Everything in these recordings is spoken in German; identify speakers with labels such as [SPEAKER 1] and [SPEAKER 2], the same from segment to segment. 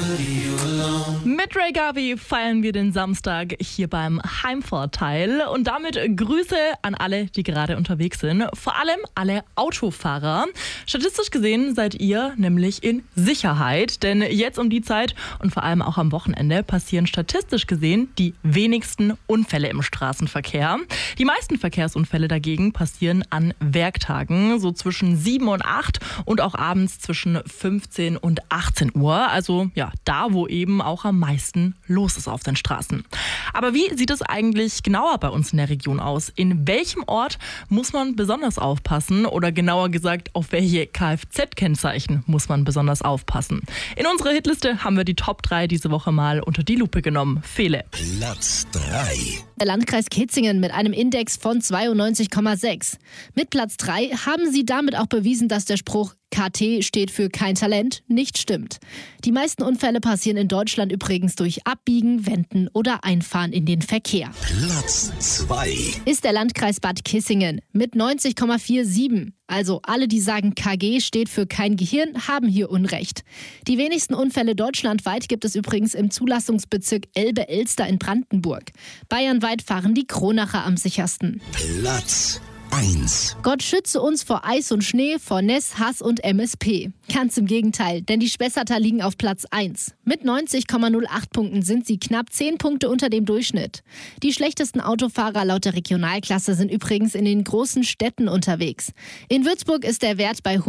[SPEAKER 1] Mit Ray Garvey feiern wir den Samstag hier beim Heimvorteil und damit Grüße an alle, die gerade unterwegs sind, vor allem alle Autofahrer. Statistisch gesehen seid ihr nämlich in Sicherheit, denn jetzt um die Zeit und vor allem auch am Wochenende passieren statistisch gesehen die wenigsten Unfälle im Straßenverkehr. Die meisten Verkehrsunfälle dagegen passieren an Werktagen, so zwischen 7 und 8 und auch abends zwischen 15 und 18 Uhr, also ja, da wo eben auch am meisten los ist auf den Straßen. Aber wie sieht es eigentlich genauer bei uns in der Region aus? In welchem Ort muss man besonders aufpassen oder genauer gesagt, auf welche Kfz-Kennzeichen muss man besonders aufpassen? In unserer Hitliste haben wir die Top 3 diese Woche mal unter die Lupe genommen. Fele.
[SPEAKER 2] Platz 3.
[SPEAKER 3] Der Landkreis Kitzingen mit einem Index von 92,6. Mit Platz 3 haben sie damit auch bewiesen, dass der Spruch KT steht für kein Talent nicht stimmt. Die meisten Unfälle passieren in Deutschland übrigens durch Abbiegen, Wenden oder Einfahren in den Verkehr.
[SPEAKER 2] Platz 2.
[SPEAKER 3] Ist der Landkreis Bad Kissingen mit 90,47. Also alle, die sagen KG steht für kein Gehirn, haben hier Unrecht. Die wenigsten Unfälle deutschlandweit gibt es übrigens im Zulassungsbezirk Elbe-Elster in Brandenburg. Bayernweit fahren die Kronacher am sichersten.
[SPEAKER 2] Platz 1.
[SPEAKER 3] Gott schütze uns vor Eis und Schnee, vor Näss, Hass und MSP. Ganz im Gegenteil, denn die Spessarter liegen auf Platz 1. Mit 90,08 Punkten sind sie knapp 10 Punkte unter dem Durchschnitt. Die schlechtesten Autofahrer laut der Regionalklasse sind übrigens in den großen Städten unterwegs. In Würzburg ist der Wert bei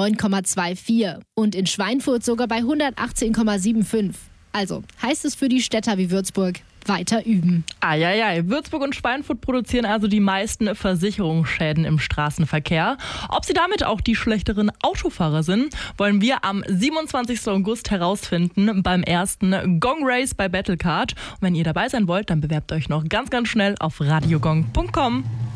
[SPEAKER 3] 109,24 und in Schweinfurt sogar bei 118,75. Also heißt es für die Städter wie Würzburg: weiter üben.
[SPEAKER 1] Eieiei, Würzburg und Schweinfurt produzieren also die meisten Versicherungsschäden im Straßenverkehr. Ob sie damit auch die schlechteren Autofahrer sind, wollen wir am 27. August herausfinden beim ersten Gong Race bei Battlecard. Und wenn ihr dabei sein wollt, dann bewerbt euch noch ganz, ganz schnell auf radiogong.com.